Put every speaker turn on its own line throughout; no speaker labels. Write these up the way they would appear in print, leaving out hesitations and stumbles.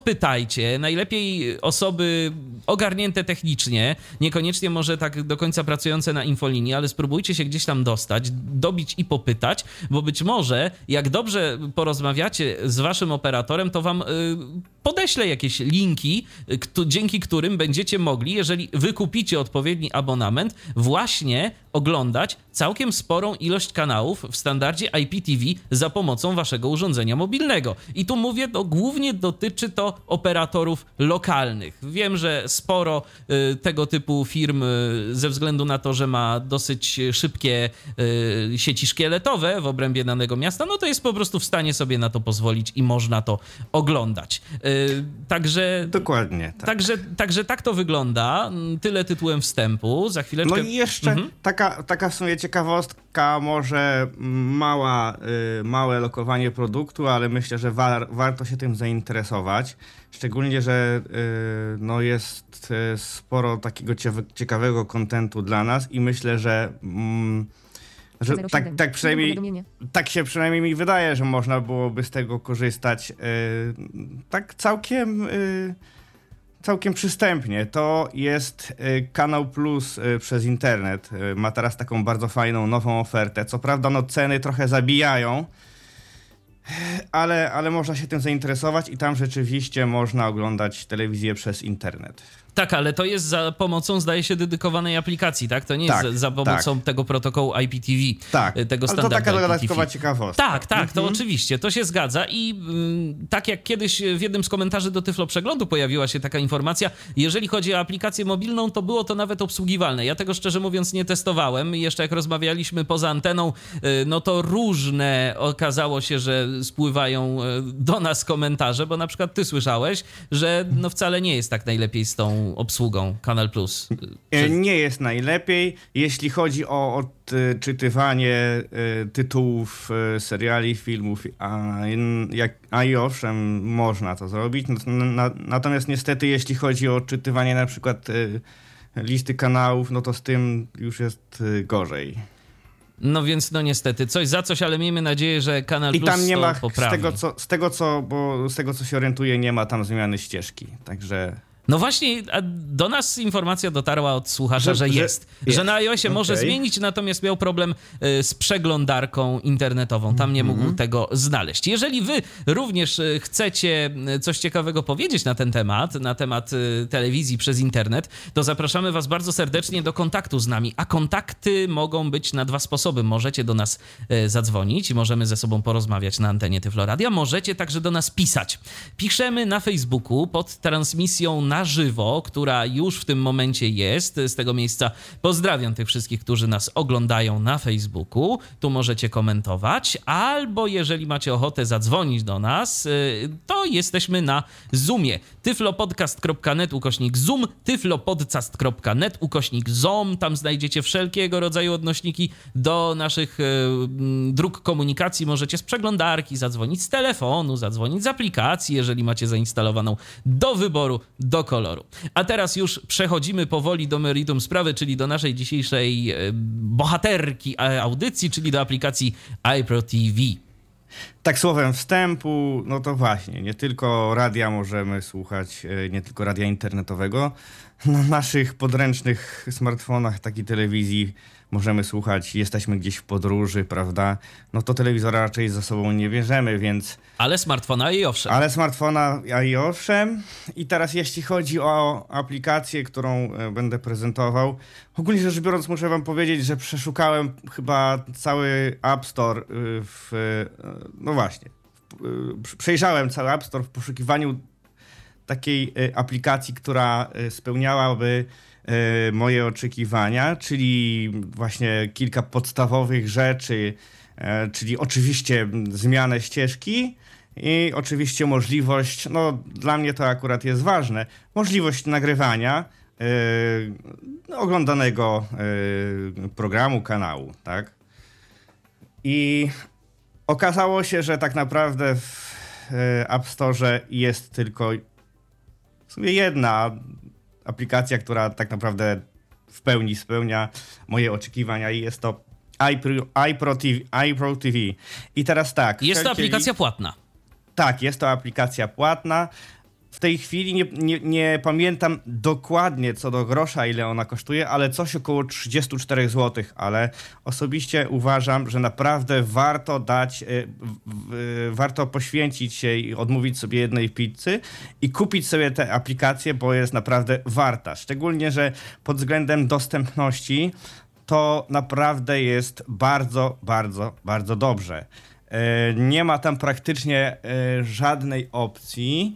pytajcie, najlepiej osoby ogarnięte technicznie, niekoniecznie może tak do końca pracujące na infolinii, ale spróbujcie się gdzieś tam dostać, dobić i popytać, bo być może jak dobrze porozmawiacie z waszym operatorem, to wam podeślę jakieś linki, dzięki którym będziecie mogli, jeżeli wykupicie odpowiedni abonament, właśnie oglądać całkiem sporą ilość kanałów w standardzie IPTV za pomocą waszego urządzenia mobilnego. I tu mówię, głównie dotyczy to operatorów lokalnych. Wiem, że sporo tego typu firm ze względu na to, że ma dosyć szybkie sieci szkieletowe w obrębie danego miasta, no to jest po prostu w stanie sobie na to pozwolić i można to oglądać. Także...
Dokładnie. Tak.
Także tak to wygląda. Tyle tytułem wstępu. Za chwileczkę...
No i jeszcze taka w sumie ciekawostka, może małe lokowanie produktu, ale myślę, że warto się tym zainteresować. Szczególnie, że jest sporo takiego ciekawego kontentu dla nas i myślę, że tak się przynajmniej mi wydaje, że można byłoby z tego korzystać tak całkiem przystępnie. To jest Kanał Plus przez internet. Ma teraz taką bardzo fajną, nową ofertę. Co prawda ceny trochę zabijają, ale można się tym zainteresować i tam rzeczywiście można oglądać telewizję przez internet.
Tak, ale to jest za pomocą, zdaje się, dedykowanej aplikacji, tak? To nie jest za pomocą tego protokołu IPTV, tego standardu.
Ale to taka dodatkowa ciekawostka.
Tak, to oczywiście, to się zgadza i tak jak kiedyś w jednym z komentarzy do Tyflo Przeglądu pojawiła się taka informacja, jeżeli chodzi o aplikację mobilną, to było to nawet obsługiwalne. Ja tego szczerze mówiąc nie testowałem. Jeszcze jak rozmawialiśmy poza anteną, no to różne okazało się, że spływają do nas komentarze, bo na przykład ty słyszałeś, że wcale nie jest tak najlepiej z tą obsługą Kanal Plus.
Nie jest najlepiej. Jeśli chodzi o odczytywanie tytułów seriali, filmów, a i owszem, można to zrobić. Natomiast niestety, jeśli chodzi o odczytywanie na przykład listy kanałów, no to z tym już jest gorzej.
No więc niestety, coś za coś, ale miejmy nadzieję, że Kanal Plus
i tam nie ma,
poprawi.
z tego co się orientuję, nie ma tam zmiany ścieżki, także...
No właśnie, do nas informacja dotarła od słuchacza, że że na iOSie może zmienić, natomiast miał problem z przeglądarką internetową. Tam nie mógł tego znaleźć. Jeżeli wy również chcecie coś ciekawego powiedzieć na temat telewizji przez internet, to zapraszamy was bardzo serdecznie do kontaktu z nami. A kontakty mogą być na dwa sposoby. Możecie do nas zadzwonić i możemy ze sobą porozmawiać na antenie Tyflo Radia. Możecie także do nas pisać. Piszemy na Facebooku pod transmisją na żywo, która już w tym momencie jest. Z tego miejsca pozdrawiam tych wszystkich, którzy nas oglądają na Facebooku. Tu możecie komentować, albo jeżeli macie ochotę zadzwonić do nas, to jesteśmy na Zoomie. tyflopodcast.net/zoom, tyflopodcast.net/zom. Tam znajdziecie wszelkiego rodzaju odnośniki do naszych dróg komunikacji. Możecie z przeglądarki zadzwonić, z telefonu, zadzwonić z aplikacji, jeżeli macie zainstalowaną, do wyboru, do koloru. A teraz już przechodzimy powoli do meritum sprawy, czyli do naszej dzisiejszej bohaterki audycji, czyli do aplikacji iProTV.
Tak słowem wstępu, no to właśnie, nie tylko radia możemy słuchać, nie tylko radia internetowego. Na naszych podręcznych smartfonach, takiej telewizji możemy słuchać, jesteśmy gdzieś w podróży, prawda? No to telewizora raczej za sobą nie bierzemy, więc...
Ale smartfona i owszem.
I teraz jeśli chodzi o aplikację, którą będę prezentował, ogólnie rzecz biorąc muszę wam powiedzieć, że przeszukałem chyba cały App Store przejrzałem cały App Store w poszukiwaniu takiej aplikacji, która spełniałaby moje oczekiwania, czyli właśnie kilka podstawowych rzeczy, czyli oczywiście zmianę ścieżki i oczywiście możliwość, dla mnie to akurat jest ważne, możliwość nagrywania oglądanego programu, kanału, tak? I okazało się, że tak naprawdę w App Store jest tylko w sumie jedna aplikacja, która tak naprawdę w pełni spełnia moje oczekiwania i jest to iProTV. I teraz tak.
Jest to aplikacja płatna.
Tak, jest to aplikacja płatna. w tej chwili nie pamiętam dokładnie co do grosza, ile ona kosztuje, ale coś około 34 zł, ale osobiście uważam, że naprawdę warto poświęcić się i odmówić sobie jednej pizzy i kupić sobie tę aplikację, bo jest naprawdę warta. Szczególnie, że pod względem dostępności to naprawdę jest bardzo, bardzo, bardzo dobrze. Nie ma tam praktycznie żadnej opcji,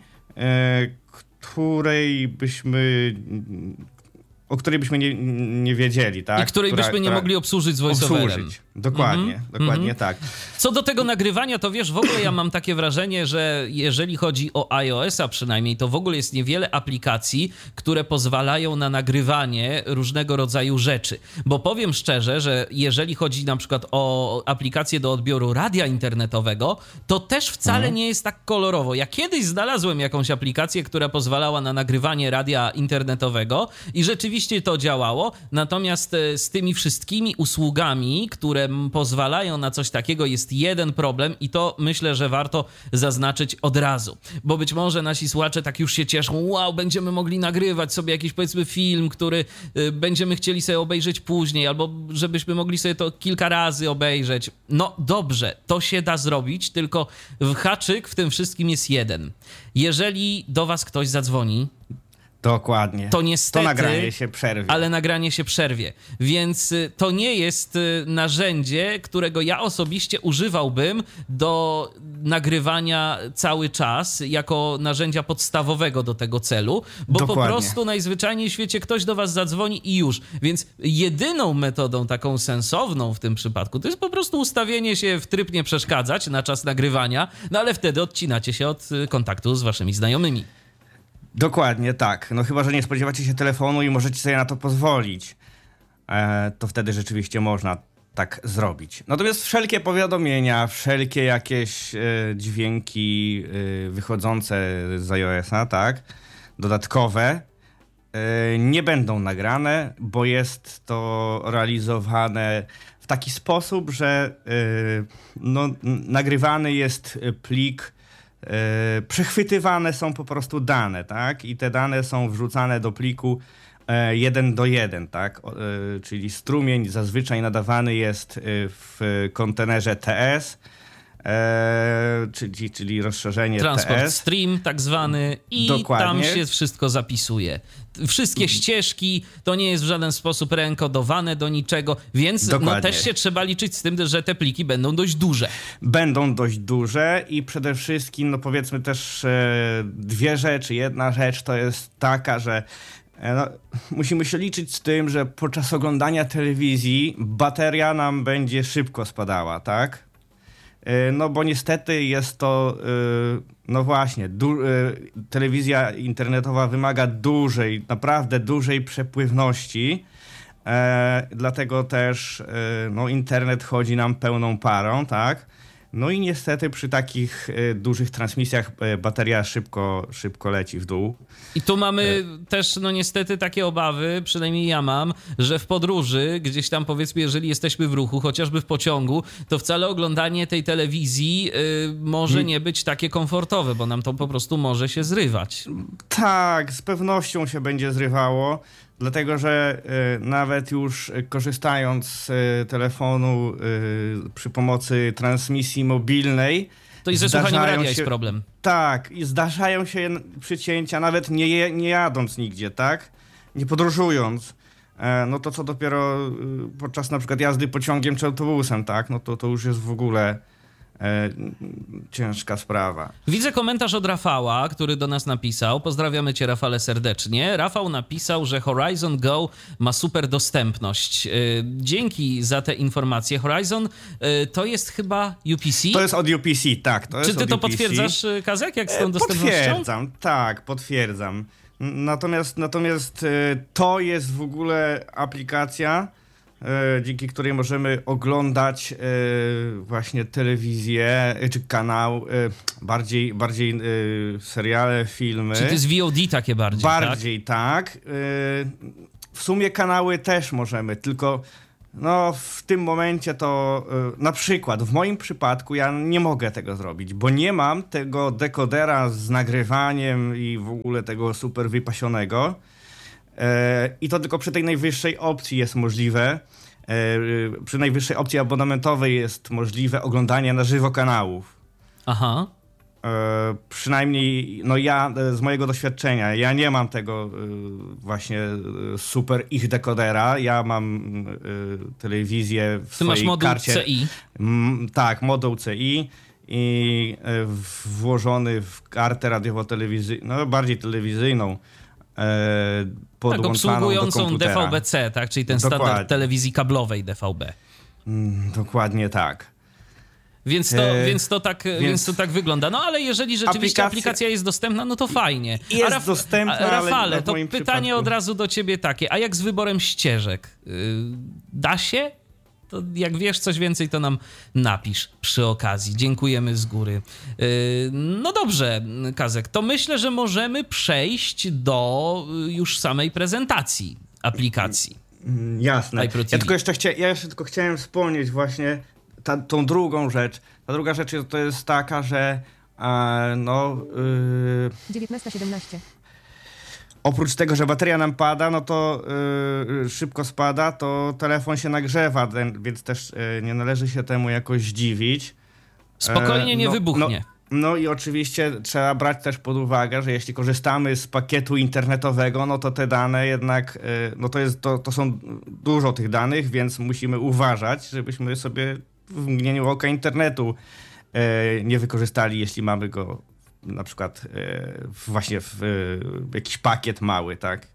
o której byśmy nie wiedzieli, tak?
I której byśmy nie mogli obsłużyć z voiceoverem.
Dokładnie tak.
Co do tego nagrywania, to wiesz, w ogóle ja mam takie wrażenie, że jeżeli chodzi o iOS-a przynajmniej, to w ogóle jest niewiele aplikacji, które pozwalają na nagrywanie różnego rodzaju rzeczy. Bo powiem szczerze, że jeżeli chodzi na przykład o aplikację do odbioru radia internetowego, to też wcale nie jest tak kolorowo. Ja kiedyś znalazłem jakąś aplikację, która pozwalała na nagrywanie radia internetowego i rzeczywiście to działało, natomiast z tymi wszystkimi usługami, które pozwalają na coś takiego, jest jeden problem i to myślę, że warto zaznaczyć od razu, bo być może nasi słuchacze tak już się cieszą, wow, będziemy mogli nagrywać sobie jakiś, powiedzmy, film, który będziemy chcieli sobie obejrzeć później, albo żebyśmy mogli sobie to kilka razy obejrzeć. No dobrze, to się da zrobić, tylko haczyk w tym wszystkim jest jeden. Jeżeli do was ktoś zadzwoni,
dokładnie.
To niestety,
to nagranie się przerwie.
Ale nagranie się przerwie. Więc to nie jest narzędzie, którego ja osobiście używałbym do nagrywania cały czas, jako narzędzia podstawowego do tego celu, bo dokładnie. Po prostu najzwyczajniej w świecie ktoś do was zadzwoni i już. Więc jedyną metodą taką sensowną w tym przypadku to jest po prostu ustawienie się w tryb nie przeszkadzać na czas nagrywania, no ale wtedy odcinacie się od kontaktu z waszymi znajomymi.
Dokładnie tak. No chyba, że nie spodziewacie się telefonu i możecie sobie na to pozwolić. To wtedy rzeczywiście można tak zrobić. Natomiast wszelkie powiadomienia, wszelkie jakieś dźwięki wychodzące z iOS-a, tak, dodatkowe, nie będą nagrane, bo jest to realizowane w taki sposób, że nagrywany jest plik, przechwytywane są po prostu dane, tak? I te dane są wrzucane do pliku 1:1, tak? Czyli strumień zazwyczaj nadawany jest w kontenerze TS, czyli rozszerzenie
Transport
TS.
Stream tak zwany i dokładnie. Tam się wszystko zapisuje. Wszystkie ścieżki, to nie jest w żaden sposób rękodowane do niczego, więc też się trzeba liczyć z tym, że te pliki będą dość duże.
Będą dość duże i przede wszystkim, powiedzmy też dwie rzeczy. Jedna rzecz to jest taka, że musimy się liczyć z tym, że podczas oglądania telewizji bateria nam będzie szybko spadała, tak? No bo niestety jest to, telewizja internetowa wymaga naprawdę dużej przepływności, dlatego też internet chodzi nam pełną parą, tak? No i niestety przy takich dużych transmisjach bateria szybko leci w dół.
I tu mamy też niestety takie obawy, przynajmniej ja mam, że w podróży, gdzieś tam powiedzmy, jeżeli jesteśmy w ruchu, chociażby w pociągu, to wcale oglądanie tej telewizji może nie być takie komfortowe, bo nam to po prostu może się zrywać.
Tak, z pewnością się będzie zrywało. Dlatego, że nawet już korzystając z telefonu przy pomocy transmisji mobilnej...
To i ze słuchaniem radia jest problem.
Tak, i zdarzają się przycięcia, nawet nie jadąc nigdzie, tak? Nie podróżując. No to co dopiero podczas na przykład jazdy pociągiem czy autobusem, tak? No to już jest w ogóle... ciężka sprawa.
Widzę komentarz od Rafała, który do nas napisał. Pozdrawiamy cię, Rafale, serdecznie. Rafał napisał, że Horizon Go ma super dostępność. Dzięki za te informacje. Horizon to jest chyba UPC?
To jest od UPC, tak.
Czy ty to potwierdzasz, Kazek, jak z tą dostępnością?
Potwierdzam. Natomiast to jest w ogóle aplikacja, dzięki której możemy oglądać właśnie telewizję, czy kanał, bardziej seriale, filmy.
Czy to jest VOD takie bardziej,
tak? W sumie kanały też możemy, tylko No, w tym momencie to na przykład w moim przypadku ja nie mogę tego zrobić, bo nie mam tego dekodera z nagrywaniem i w ogóle tego super wypasionego. I to tylko przy tej najwyższej opcji jest możliwe. Przy najwyższej opcji abonamentowej jest możliwe oglądanie na żywo kanałów.
Aha.
Przynajmniej no ja z mojego doświadczenia, ja nie mam tego właśnie super ich dekodera. Ja mam telewizję w
Ty masz
swojej
moduł
karcie.
CI.
Tak, moduł CI i włożony w kartę radiowo-telewizyjną, no bardziej telewizyjną, podłączaną
Tak,
do
obsługującą
komputera.
DVB-C, tak? Czyli ten
Dokładnie.
standard telewizji kablowej DVB.
Dokładnie tak.
Więc to tak wygląda. No ale jeżeli rzeczywiście aplikacja jest dostępna, no to fajnie.
Jest dostępna, ale
Rafale,
w
to
moim
pytanie
przypadku...
od razu do ciebie takie. A jak z wyborem ścieżek? Da się? To jak wiesz coś więcej, to nam napisz przy okazji. Dziękujemy z góry. No dobrze, Kazek, to myślę, że możemy przejść do już samej prezentacji aplikacji.
Jasne.
iProTV.
Ja jeszcze tylko chciałem wspomnieć właśnie tą drugą rzecz. Ta druga rzecz to jest taka, że
19:17.
Oprócz tego, że bateria nam pada, no to szybko spada, to telefon się nagrzewa, więc też nie należy się temu jakoś dziwić.
Spokojnie nie wybuchnie.
No i oczywiście trzeba brać też pod uwagę, że jeśli korzystamy z pakietu internetowego, no to te dane jednak, no to są dużo tych danych, więc musimy uważać, żebyśmy sobie w mgnieniu oka internetu nie wykorzystali, jeśli mamy go na przykład właśnie w jakiś pakiet mały, tak?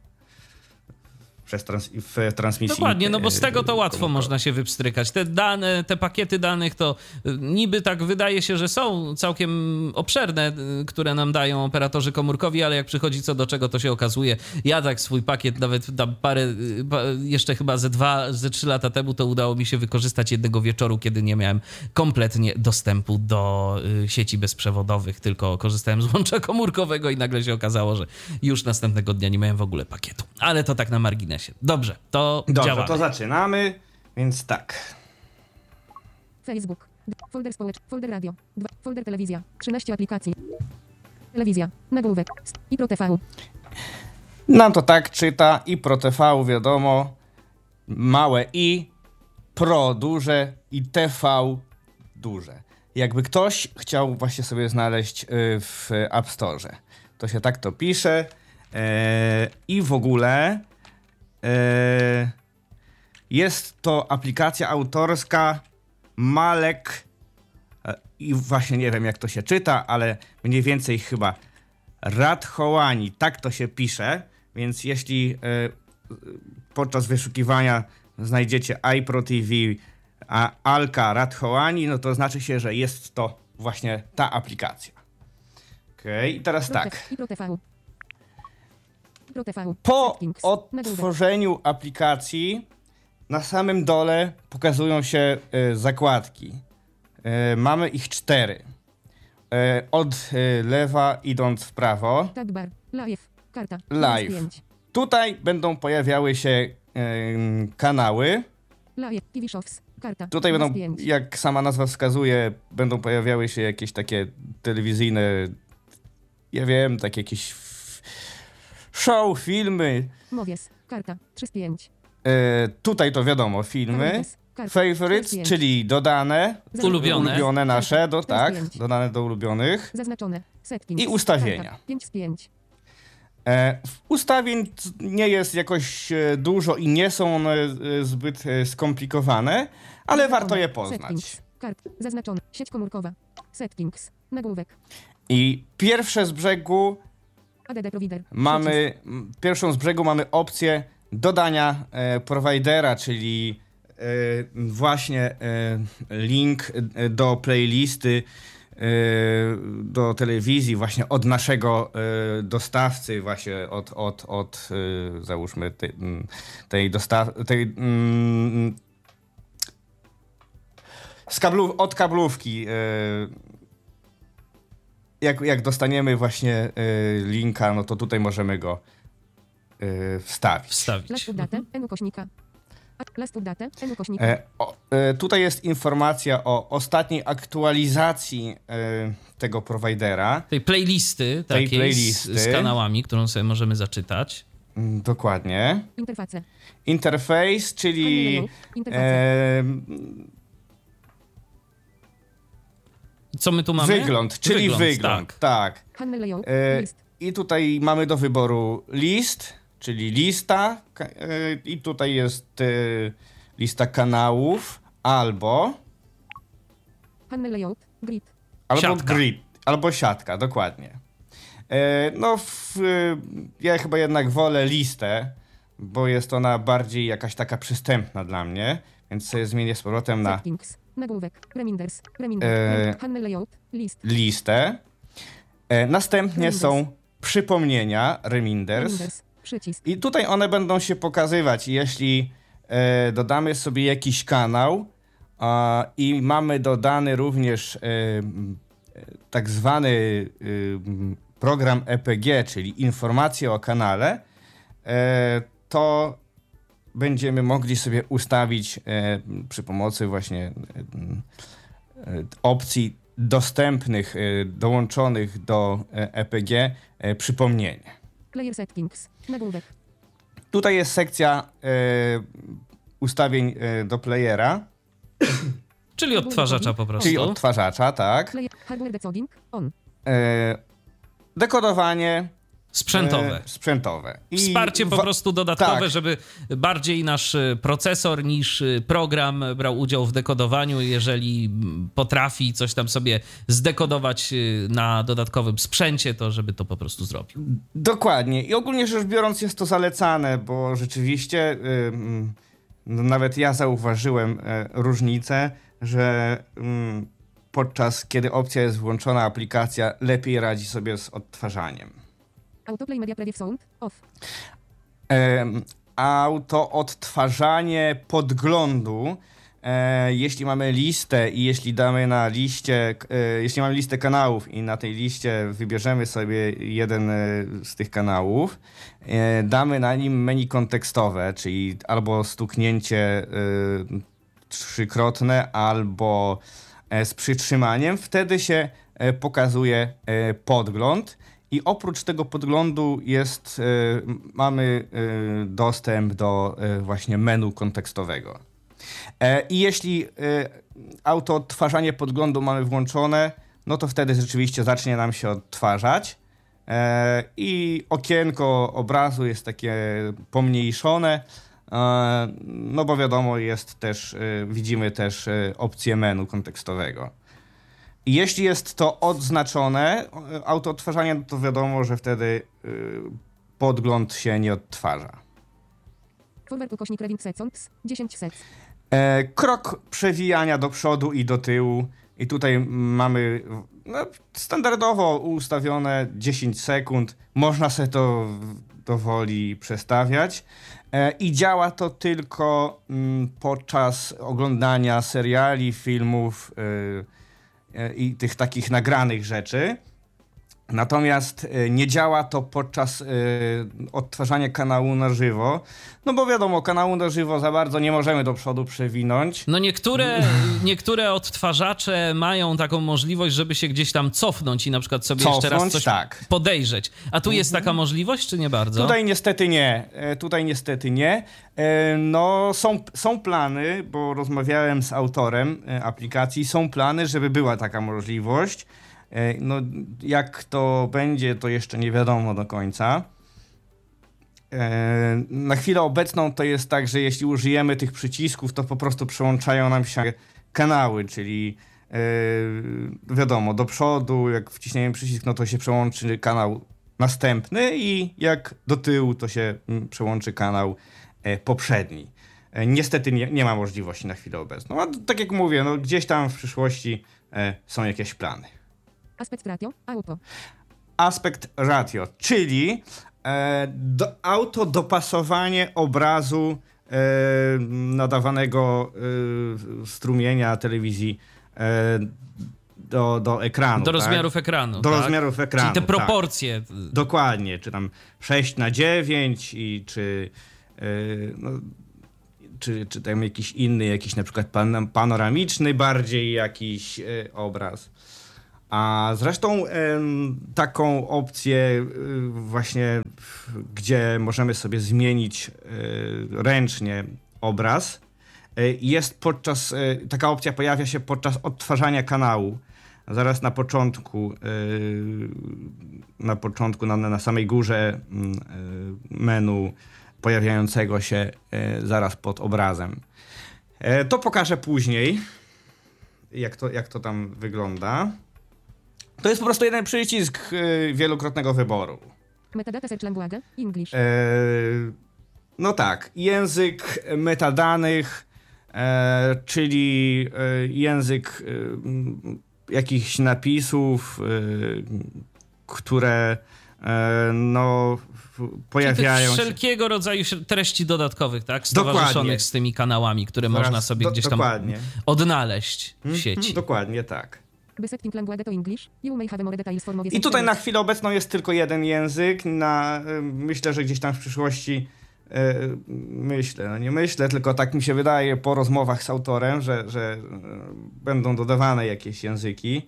W transmisji.
Dokładnie, no bo z tego to łatwo
komórkowej.
można się wypstrykać. Te dane, te pakiety danych to niby tak wydaje się, że są całkiem obszerne, które nam dają operatorzy komórkowi, ale jak przychodzi co do czego, to się okazuje. Ja tak swój pakiet nawet tam jeszcze chyba ze 3 lata temu to udało mi się wykorzystać jednego wieczoru, kiedy nie miałem kompletnie dostępu do sieci bezprzewodowych, tylko korzystałem z łącza komórkowego i nagle się okazało, że już następnego dnia nie miałem w ogóle pakietu. Ale to tak na marginesie. Dobrze, to działamy.
To zaczynamy, więc tak.
Facebook. Folder społeczny. Folder radio. Folder telewizja. 13 aplikacji. Telewizja. Nagłówek. iProTV.
Nam to tak czyta i ProTV, wiadomo, małe i, Pro duże i TV duże. Jakby ktoś chciał właśnie sobie znaleźć w App Store, to się tak to pisze i w ogóle jest to aplikacja autorska Malek i właśnie nie wiem jak to się czyta, ale mniej więcej chyba Radhoani, tak to się pisze, więc jeśli podczas wyszukiwania znajdziecie iProTV Alka Radhoani, no to znaczy się, że jest to właśnie ta aplikacja. Okej, i teraz tak.
iProTV.
Po odtworzeniu aplikacji na samym dole pokazują się zakładki. Mamy ich 4. Od lewa idąc w prawo.
Tab bar. Live. Karta.
Live. Tutaj będą pojawiały się kanały.
Live. TV Shows. Karta.
Tutaj będą, jak sama nazwa wskazuje, będą pojawiały się jakieś takie telewizyjne, ja wiem, takie jakieś show, filmy.
Movies. Karta. 3 z 5.
Tutaj to wiadomo, filmy. Favorites, czyli dodane. Ulubione nasze, dodane do ulubionych.
Zaznaczone. Settings.
I ustawienia.
5 z 5.
Ustawień nie jest jakoś dużo i nie są one zbyt skomplikowane, ale warto je poznać.
Settings. Zaznaczone. Sieć komórkowa. Settings. Nagłówek.
I pierwsze z brzegu
ADD Provider.
Pierwszą z brzegu mamy opcję dodania prowajdera, czyli właśnie link do playlisty, do telewizji właśnie od naszego dostawcy, właśnie od załóżmy tej od kablówki. Jak dostaniemy właśnie linka, no to tutaj możemy go wstawić.
Flash update, Last update. N-ukośnik.
Tutaj jest informacja o ostatniej aktualizacji tego prowajdera.
Tej playlisty takiej
playlisty.
z kanałami, którą sobie możemy zaczytać.
Dokładnie.
Interfacje.
Interfejs, czyli
Co my tu mamy?
Wygląd, tak.
Handle layout. List.
I tutaj mamy do wyboru list, czyli lista, i tutaj jest lista kanałów, albo
Handle layout. Grid.
Siatka.
grid, albo siatka, dokładnie. Ja chyba jednak wolę listę, bo jest ona bardziej jakaś taka przystępna dla mnie, więc sobie zmienię z powrotem na
Settings. Nagłówek. Reminders. Handle layout. List.
listę. Następnie są przypomnienia, reminders.
Przycisk.
I tutaj one będą się pokazywać, jeśli dodamy sobie jakiś kanał i mamy dodany również tak zwany program EPG, czyli informacje o kanale, to będziemy mogli sobie ustawić przy pomocy właśnie opcji dostępnych, dołączonych do EPG przypomnienie.
Player settings. Nagłówek.
Tutaj jest sekcja ustawień do playera,
Czyli odtwarzacza po prostu.
czyli odtwarzacza, tak.
Hardware decoding. On.
Dekodowanie
Sprzętowe.
I
Wsparcie po prostu dodatkowe,
tak.
żeby bardziej nasz procesor niż program brał udział w dekodowaniu. Jeżeli potrafi coś tam sobie zdekodować na dodatkowym sprzęcie, to żeby to po prostu zrobił.
Dokładnie. I ogólnie rzecz biorąc jest to zalecane, bo rzeczywiście nawet ja zauważyłem różnicę, że podczas kiedy opcja jest włączona, aplikacja lepiej radzi sobie z odtwarzaniem.
Autoplay media preview sound. Off.
Auto odtwarzanie podglądu, jeśli mamy listę i jeśli damy na liście, jeśli mamy listę kanałów i na tej liście wybierzemy sobie jeden z tych kanałów, damy na nim menu kontekstowe, czyli albo stuknięcie trzykrotne, albo z przytrzymaniem, wtedy się pokazuje podgląd. I oprócz tego podglądu mamy dostęp do właśnie menu kontekstowego. I jeśli auto odtwarzanie podglądu mamy włączone, no to wtedy rzeczywiście zacznie nam się odtwarzać. I okienko obrazu jest takie pomniejszone, no bo wiadomo, widzimy też opcję menu kontekstowego. I jeśli jest to odznaczone, auto odtwarzania, no to wiadomo, że wtedy podgląd się nie odtwarza.
Forward ukośnik reving seconds. 10 sec.
Krok przewijania do przodu i do tyłu. I tutaj mamy standardowo ustawione 10 sekund. Można sobie to dowoli przestawiać. I działa to tylko podczas oglądania seriali, filmów i tych takich nagranych rzeczy. Natomiast nie działa to podczas odtwarzania kanału na żywo, no bo wiadomo, kanału na żywo za bardzo nie możemy do przodu przewinąć.
No niektóre odtwarzacze mają taką możliwość, żeby się gdzieś tam cofnąć i na przykład sobie jeszcze raz coś podejrzeć. A tu jest taka możliwość, czy nie bardzo?
Tutaj niestety nie. No są plany, bo rozmawiałem z autorem aplikacji, są plany, żeby była taka możliwość. No, jak to będzie, to jeszcze nie wiadomo do końca. Na chwilę obecną to jest tak, że jeśli użyjemy tych przycisków, to po prostu przełączają nam się kanały, czyli wiadomo, do przodu, jak wciśniemy przycisk, no to się przełączy kanał następny i jak do tyłu, to się przełączy kanał poprzedni. Niestety nie ma możliwości na chwilę obecną. A tak jak mówię, no gdzieś tam w przyszłości są jakieś plany.
Aspect ratio, auto.
Aspect ratio, czyli autodopasowanie obrazu nadawanego strumienia telewizji do ekranu.
Do rozmiarów ekranu.
Do rozmiarów ekranu.
Czyli te proporcje.
Tak. Dokładnie, czy tam 6:9 i czy czy tam jakiś inny, jakiś na przykład panoramiczny bardziej jakiś obraz. A zresztą taką opcję właśnie, gdzie możemy sobie zmienić ręcznie obraz, jest taka opcja pojawia się podczas odtwarzania kanału. Zaraz na początku, na samej górze menu pojawiającego się zaraz pod obrazem. To pokażę później, jak to tam wygląda. To jest po prostu jeden przycisk wielokrotnego wyboru.
Metadata search language, English.
No tak, język metadanych, czyli język jakichś napisów, które pojawiają
się. Wszelkiego rodzaju treści dodatkowych, tak? Stowarzyszonych
dokładnie.
Z tymi kanałami, które można sobie gdzieś tam
dokładnie.
odnaleźć w sieci.
Dokładnie tak.
Setting language to English. You may have more details for movies.
I tutaj na chwilę obecną jest tylko jeden język. Myślę, że gdzieś tam w przyszłości nie myślę, tylko tak mi się wydaje po rozmowach z autorem, że będą dodawane jakieś języki.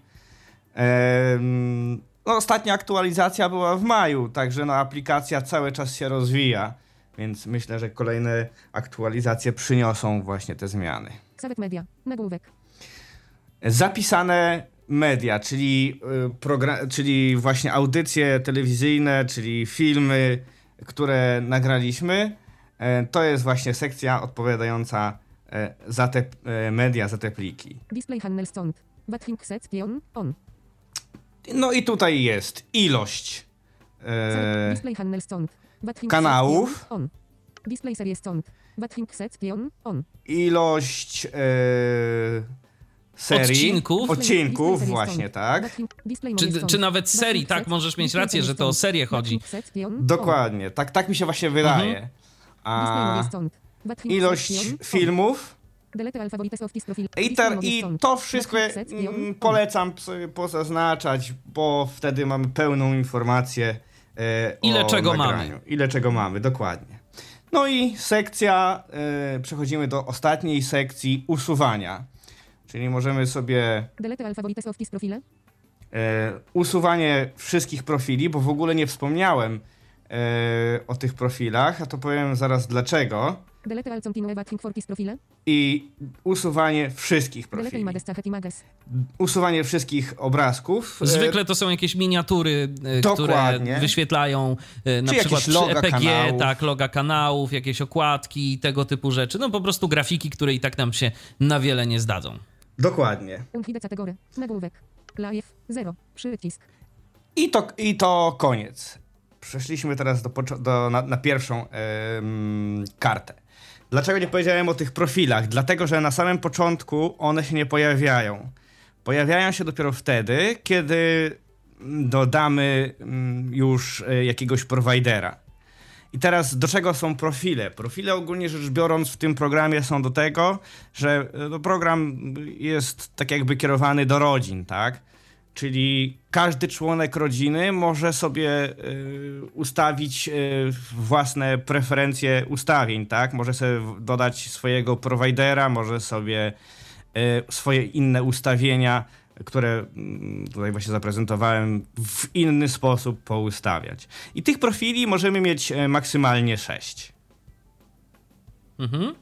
Ostatnia aktualizacja była w maju, także aplikacja cały czas się rozwija, więc myślę, że kolejne aktualizacje przyniosą właśnie te zmiany.
Savek Media, nagłówek.
Zapisane media, czyli właśnie audycje telewizyjne, czyli filmy, które nagraliśmy, to jest właśnie sekcja odpowiadająca za te media, za te pliki.
Display handle stąd. Bathing set on.
No i tutaj jest ilość
Display handle stąd.
kanałów,
on. Display serie stąd. Bathing set on.
ilość serii, odcinków właśnie, tak.
Czy nawet serii, tak? Możesz mieć rację, że to o serię chodzi.
Dokładnie, tak mi się właśnie wydaje. A ilość filmów i to wszystko polecam sobie pozaznaczać, bo wtedy mamy pełną informację
ile
o
czego
nagraniu.
mamy.
Ile czego mamy, dokładnie. No i przechodzimy do ostatniej sekcji usuwania. Czyli możemy sobie usuwanie wszystkich profili, bo w ogóle nie wspomniałem o tych profilach, a to powiem zaraz dlaczego. I usuwanie wszystkich profili. Usuwanie wszystkich obrazków.
Zwykle to są jakieś miniatury, które wyświetlają na przykład przy EPG, kanałów. Tak, loga kanałów, jakieś okładki, tego typu rzeczy. No po prostu grafiki, które i tak nam się na wiele nie zdadzą.
Dokładnie.
Nagłówek. Live 0. Przycisk.
I to koniec. Przeszliśmy teraz na pierwszą kartę. Dlaczego nie powiedziałem o tych profilach? Dlatego, że na samym początku one się nie pojawiają. Pojawiają się dopiero wtedy, kiedy dodamy już jakiegoś prowajdera. I teraz do czego są profile? Profile ogólnie rzecz biorąc w tym programie są do tego, że program jest tak jakby kierowany do rodzin, tak? Czyli każdy członek rodziny może sobie ustawić własne preferencje ustawień, tak? Może sobie dodać swojego prowajdera, może sobie swoje inne ustawienia, które tutaj właśnie zaprezentowałem, w inny sposób poustawiać. I tych profili możemy mieć maksymalnie 6. Mhm.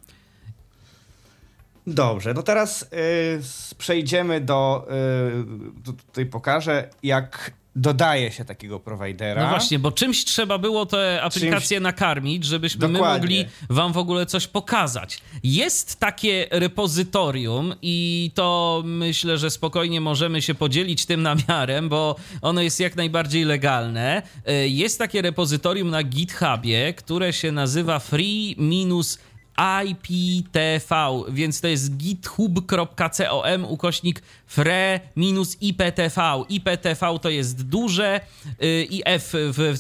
Dobrze, no teraz przejdziemy tutaj pokażę, jak dodaje się takiego prowajdera.
No właśnie, bo czymś trzeba było te aplikacje nakarmić, żebyśmy my mogli wam w ogóle coś pokazać. Jest takie repozytorium i to myślę, że spokojnie możemy się podzielić tym namiarem, bo ono jest jak najbardziej legalne. Jest takie repozytorium na GitHubie, które się nazywa free-IPTV, więc to jest github.com/free-IPTV. IPTV to jest duże i F w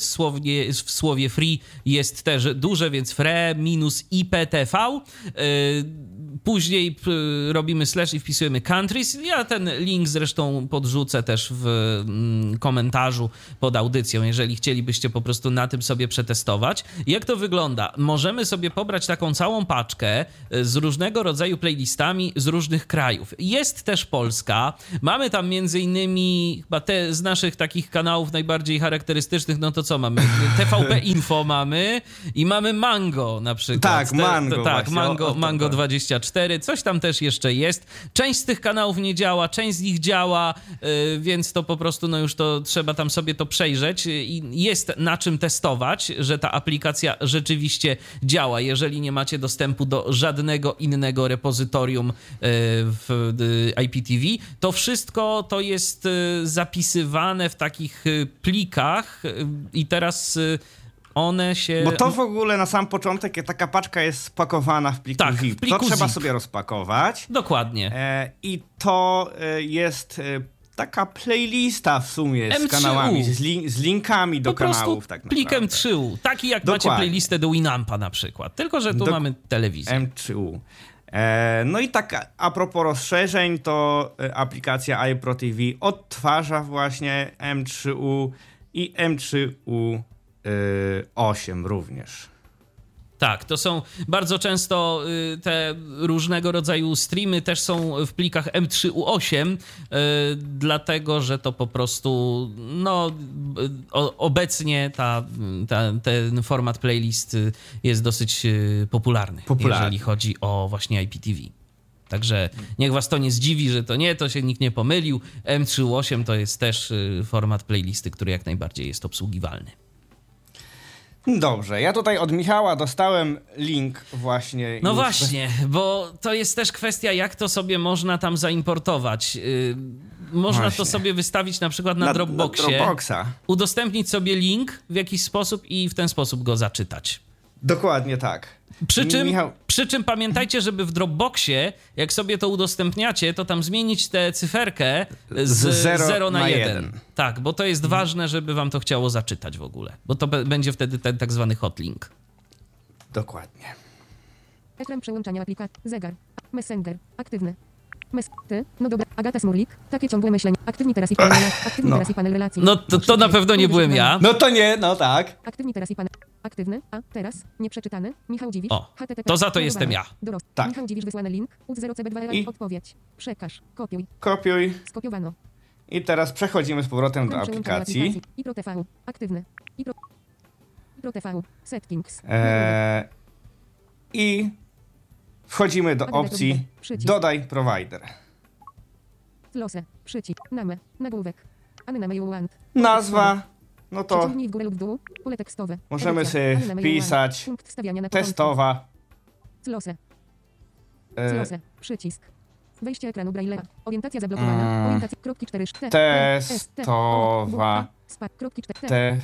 słowie free jest też duże, więc free-IPTV. Później robimy slash i wpisujemy countries. Ja ten link zresztą podrzucę też w komentarzu pod audycją, jeżeli chcielibyście po prostu na tym sobie przetestować. Jak to wygląda? Możemy sobie pobrać taką całą paczkę z różnego rodzaju playlistami z różnych krajów. Jest też Polska. Mamy tam między innymi chyba te z naszych takich kanałów najbardziej charakterystycznych, no to co mamy? TVP Info mamy i mamy Mango na przykład.
Tak, Mango.
Tak,
właśnie,
Mango 24. Coś tam też jeszcze jest. Część z tych kanałów nie działa, część z nich działa, więc to po prostu no już to trzeba tam sobie to przejrzeć i jest na czym testować, że ta aplikacja rzeczywiście działa. Jeżeli nie macie dostępu do żadnego innego repozytorium w IPTV, to wszystko to jest zapisywane w takich plikach i teraz one się...
Bo to w ogóle na sam początek taka paczka jest spakowana w pliku
Tak,
zip.
w pliku
to trzeba
zip.
sobie rozpakować.
Dokładnie.
I to jest taka playlista w sumie z
M3U.
kanałami, z linkami do
Po prostu
kanałów. Tak
plik
naprawdę.
M3U. Taki jak
Dokładnie.
macie playlistę do Winampa na przykład. Tylko, że tu mamy telewizję.
M3U. No i tak a propos rozszerzeń, to aplikacja iPro TV odtwarza właśnie M3U i M3U 8 również.
Tak, to są bardzo często te różnego rodzaju streamy też są w plikach M3U8, dlatego, że to po prostu no obecnie ten format playlist jest dosyć popularny, jeżeli chodzi o właśnie IPTV. Także niech was to nie zdziwi, że to się nikt nie pomylił. M3U8 to jest też format playlisty, który jak najbardziej jest obsługiwalny.
Dobrze, ja tutaj od Michała dostałem link właśnie.
No właśnie, bo to jest też kwestia, jak to sobie można tam zaimportować. Można
Właśnie.
to sobie wystawić na przykład na Dropboxie,
Na Dropboxa.
udostępnić sobie link w jakiś sposób i w ten sposób go zaczytać.
Dokładnie tak.
Przy czym pamiętajcie, żeby w Dropboxie, jak sobie to udostępniacie, to tam zmienić tę cyferkę z 0 na 1. Tak, bo to jest ważne, żeby wam to chciało zaczytać w ogóle, bo to będzie wtedy ten tak zwany hotlink.
Dokładnie.
Ekran przełączania aplikacji. Zegar. Messenger. Aktywny. Ty? No dobra. Agata Smurlik. Takie ciągłe myślenie. Aktywni teraz i panel relacji. Aktywni teraz i panel relacji.
No to na pewno nie byłem ja.
No to nie, no tak.
Aktywni teraz i panel. Aktywny. A teraz. Nieprzeczytany. Michał Dziwisz.
O,
HTTP.
to za to jestem ja.
Tak.
Michał Dziwisz wysłany link. UZ0CB2.
I?
Odpowiedź. Przekaż. Kopiuj.
Kopiuj.
Skopiowano.
I teraz przechodzimy z powrotem do
Ekran przełączania
aplikacji.
IPro TV. Aktywny. IPro TV. Settings.
I wchodzimy do opcji Dodaj provider.
Losę. Przycisk. Name. Nagłówek. Anna Majuland.
Nazwa, no to
Przeciągnij w górę lub w dół. Pole tekstowe.
możemy
Edycja.
sobie
Anna Majuland.
wpisać
Punkt wstawiania na początku.
testowa.
Losę.
e,
Losę. Przycisk. Wejście ekranu Braille'a. Orientacja zablokowana. Orientacja. Kropki 4.
Testowa.
Kropki 4.
TV.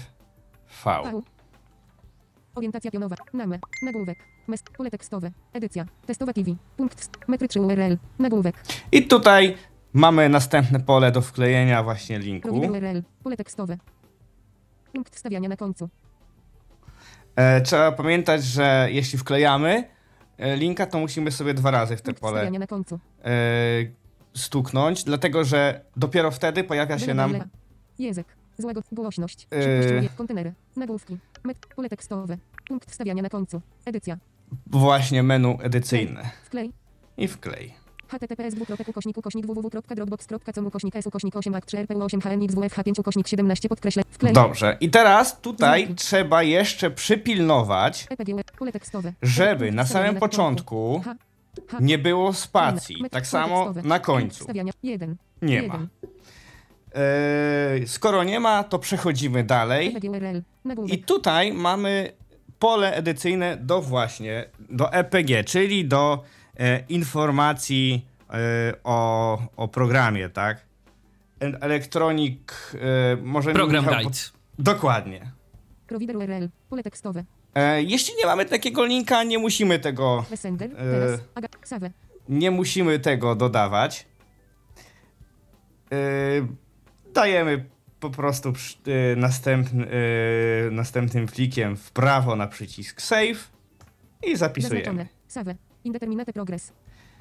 Orientacja pionowa. Name. Nagłówek. Pole tekstowe. Edycja. Testowa TV. Punkt. Metry 3 URL. Nagłówek.
I tutaj mamy następne pole do wklejenia właśnie linku.
Provider URL. Pole tekstowe. Punkt wstawiania na końcu.
Trzeba pamiętać, że jeśli wklejamy linka, to musimy sobie 2 razy w te
Punkt
pole
wstawiania na końcu.
stuknąć, dlatego że dopiero wtedy pojawia się nam
Język. Złego. Głośność. Szybkość. Kontenery. Nagłówki. Pole tekstowe. Punkt wstawiania na końcu. Edycja.
właśnie menu edycyjne.
Wklej.
I wklej.
https://www.dropbox.com/www.8h3rpu8hnx8h5/17 podkreślę. Wklej.
Dobrze. I teraz tutaj trzeba jeszcze przypilnować,
Pole tekstowe.
żeby na samym początku nie było spacji. Tak samo na końcu. Nie ma. Skoro nie ma, to przechodzimy dalej. I tutaj mamy pole edycyjne do EPG, czyli do informacji o programie, tak? Electronic... może
Program
Michał,
Guide.
Dokładnie.
Provider URL. Pole tekstowe.
Jeśli nie mamy takiego linka, nie musimy tego...
Messenger. Teraz. Save.
Nie musimy tego dodawać. Dajemy po prostu następnym plikiem w prawo na przycisk Save i zapisujemy.
Save. Indeterminate progress.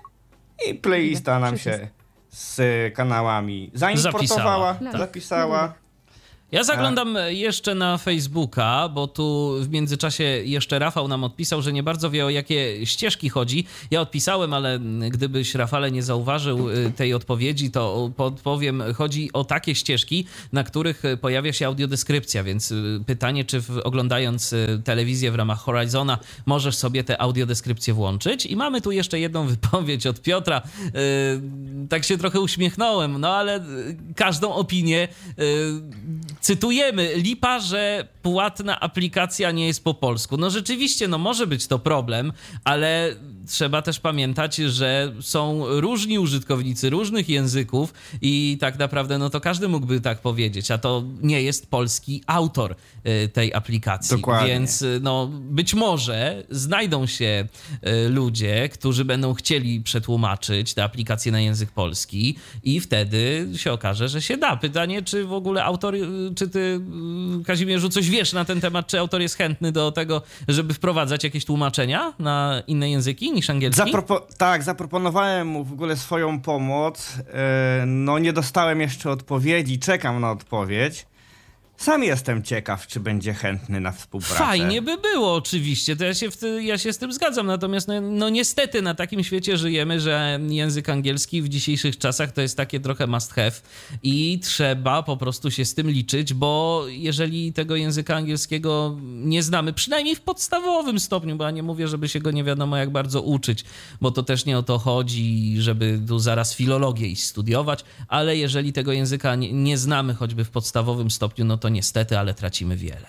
i playlista nam
Przycisk.
się z kanałami zaimportowała, zapisała.
Ja zaglądam jeszcze na Facebooka, bo tu w międzyczasie jeszcze Rafał nam odpisał, że nie bardzo wie, o jakie ścieżki chodzi. Ja odpisałem, ale gdybyś, Rafale, nie zauważył tej odpowiedzi, to podpowiem. Chodzi o takie ścieżki, na których pojawia się audiodeskrypcja, więc pytanie, czy oglądając telewizję w ramach Horizona możesz sobie tę audiodeskrypcję włączyć. I mamy tu jeszcze jedną wypowiedź od Piotra. Tak się trochę uśmiechnąłem, no ale każdą opinię cytujemy. Lipa, że płatna aplikacja nie jest po polsku. No rzeczywiście, no może być to problem, ale trzeba też pamiętać, że są różni użytkownicy różnych języków i tak naprawdę no to każdy mógłby tak powiedzieć, a to nie jest polski autor tej aplikacji.
Dokładnie.
Więc no być może znajdą się ludzie, którzy będą chcieli przetłumaczyć tę aplikację na język polski i wtedy się okaże, że się da. Pytanie, czy w ogóle autor, czy ty, Kazimierzu, coś wiesz na ten temat, czy autor jest chętny do tego, żeby wprowadzać jakieś tłumaczenia na inne języki niż angielski?
Zaproponowałem mu w ogóle swoją pomoc. No nie dostałem jeszcze odpowiedzi, czekam na odpowiedź. Sam jestem ciekaw, czy będzie chętny na współpracę.
Fajnie by było oczywiście, to ja się z tym zgadzam, natomiast no niestety na takim świecie żyjemy, że język angielski w dzisiejszych czasach to jest takie trochę must have i trzeba po prostu się z tym liczyć, bo jeżeli tego języka angielskiego nie znamy, przynajmniej w podstawowym stopniu, bo ja nie mówię, żeby się go nie wiadomo jak bardzo uczyć, bo to też nie o to chodzi, żeby tu zaraz filologię iść studiować, ale jeżeli tego języka nie znamy choćby w podstawowym stopniu, no to niestety, ale tracimy wiele.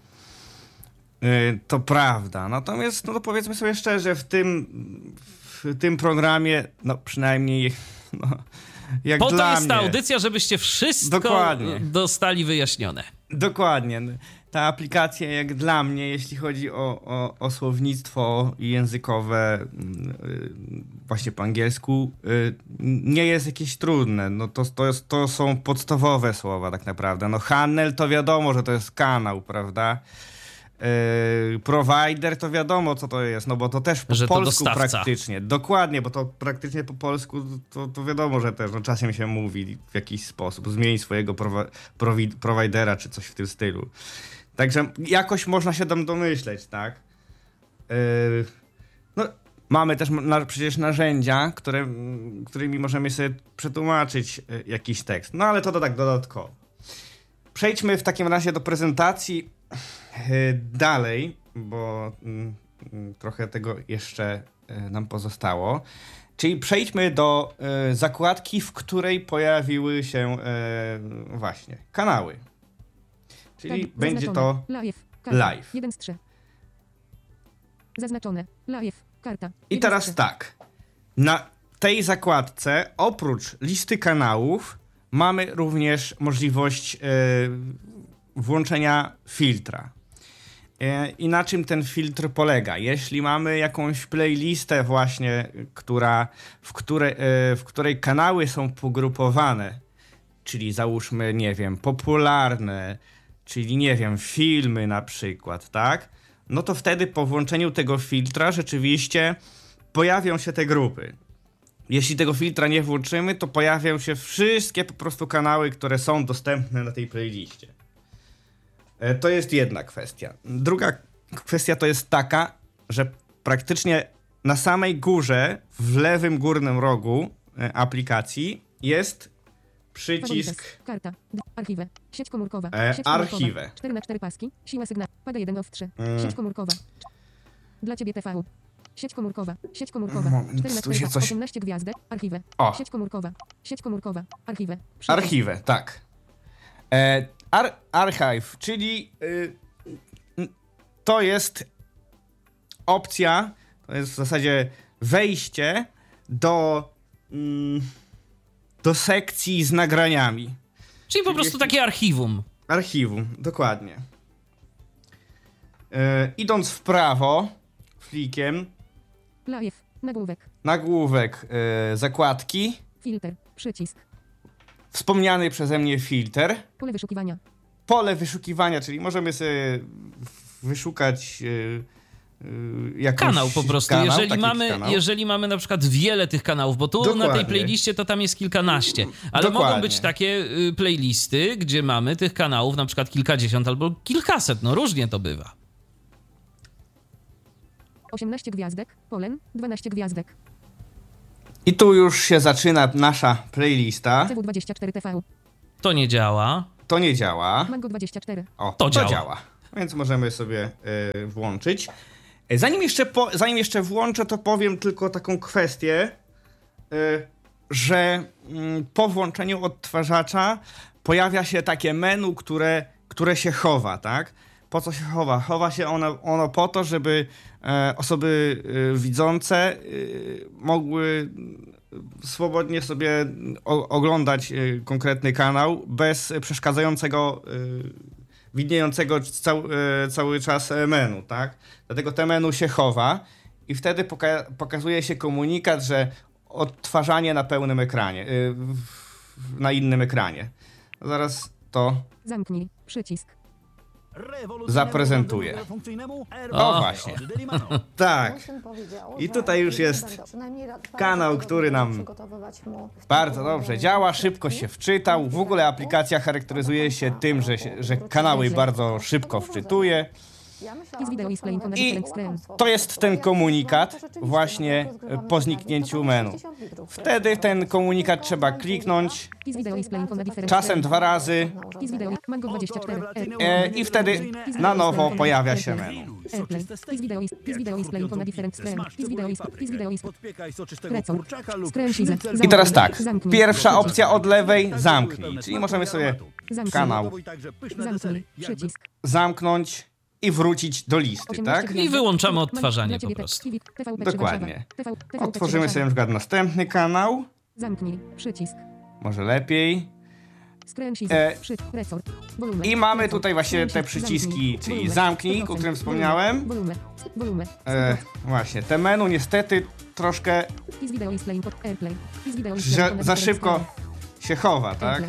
To prawda. Natomiast, no to powiedzmy sobie szczerze, w tym programie, no przynajmniej no, jak
po
dla
to jest ta
mnie,
audycja, żebyście wszystko dostali wyjaśnione.
Dokładnie. Ta aplikacja jak dla mnie, jeśli chodzi o słownictwo językowe właśnie po angielsku, nie jest jakieś trudne. No to są podstawowe słowa tak naprawdę. No channel to wiadomo, że to jest kanał, prawda? Provider to wiadomo, co to jest, no bo to też po polsku praktycznie. Dokładnie, bo to praktycznie po polsku to wiadomo, że też no, czasem się mówi w jakiś sposób. Zmieni swojego providera czy coś w tym stylu. Także jakoś można się tam domyśleć, tak? No, mamy też przecież narzędzia, którymi możemy sobie przetłumaczyć jakiś tekst. No ale to tak dodatkowo. Przejdźmy w takim razie do prezentacji dalej, bo trochę tego jeszcze nam pozostało. Czyli przejdźmy do zakładki, w której pojawiły się właśnie kanały. Czyli będzie to live.
1 z 3. Zaznaczone. Live. Karta.
I teraz tak. Na tej zakładce oprócz listy kanałów mamy również możliwość włączenia filtra. I na czym ten filtr polega? Jeśli mamy jakąś playlistę właśnie, w której kanały są pogrupowane, czyli załóżmy, nie wiem, popularne, czyli nie wiem, filmy na przykład, tak? No to wtedy po włączeniu tego filtra rzeczywiście pojawią się te grupy. Jeśli tego filtra nie włączymy, to pojawią się wszystkie po prostu kanały, które są dostępne na tej playliście. To jest jedna kwestia. Druga kwestia to jest taka, że praktycznie na samej górze, w lewym górnym rogu aplikacji jest przycisk
karta, archiwę, sieć komórkowa,
archiwę.
4x4 paski, siła sygnału, pada 1 of 3, sieć komórkowa. Dla ciebie TV. Sieć komórkowa, 4x4 paski, 18 gwiazdek, archiwę. Sieć komórkowa, archiwę.
Archiwę, tak. Archive, czyli to jest opcja, to jest w zasadzie wejście do sekcji z nagraniami.
Czyli po prostu takie archiwum.
Archiwum, dokładnie. Idąc w prawo, flikiem.
Live,
Nagłówek zakładki.
Filtr, przycisk.
Wspomniany przeze mnie filtr.
Pole wyszukiwania,
czyli możemy sobie wyszukać jakąś
Kanał po prostu,
kanał,
jeżeli mamy na przykład wiele tych kanałów, bo tu
Dokładnie.
na tej playliście to tam jest kilkanaście, ale
Dokładnie.
mogą być takie playlisty, gdzie mamy tych kanałów na przykład kilkadziesiąt albo kilkaset, no różnie to bywa.
18 gwiazdek, Polen, 12 gwiazdek,
I tu już się zaczyna nasza playlista.
CW24TV,
To nie działa.
To nie działa.
Mango 24,
O,
To
to
działa.
działa. Więc możemy sobie włączyć. Zanim jeszcze włączę, to powiem tylko taką kwestię, że po włączeniu odtwarzacza pojawia się takie menu, które się chowa, tak? Po co się chowa? Chowa się ono po to, żeby osoby widzące mogły swobodnie sobie oglądać konkretny kanał bez przeszkadzającego widniejącego cały czas menu, tak? Dlatego te menu się chowa i wtedy pokazuje się komunikat, że odtwarzanie na pełnym ekranie, na innym ekranie. Zaraz to
zamknij, przycisk,
zaprezentuję. O, właśnie. Tak. I tutaj już jest kanał, który nam bardzo dobrze działa, szybko się wczytał. W ogóle aplikacja charakteryzuje się tym, że kanały bardzo szybko wczytuje. I to jest ten komunikat właśnie po zniknięciu menu. Wtedy ten komunikat trzeba kliknąć, czasem 2 razy i wtedy na nowo pojawia się menu. I teraz tak, pierwsza opcja od lewej, zamknij, czyli możemy sobie kanał zamknąć i wrócić do listy, tak?
I wyłączamy odtwarzanie po prostu.
Dokładnie. Otworzymy sobie na przykład następny kanał.
Zamknij, przycisk.
Może lepiej. I mamy tutaj właśnie te przyciski, czyli zamknij, o którym wspomniałem. Właśnie, te menu niestety troszkę za szybko się chowa, tak?